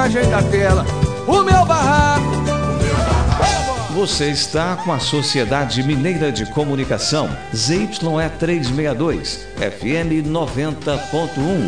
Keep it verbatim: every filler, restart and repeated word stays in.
imagem da tela. O meu barraco. Você está com a Sociedade Mineira de Comunicação, Z Y E trezentos e sessenta e dois, F M noventa ponto um.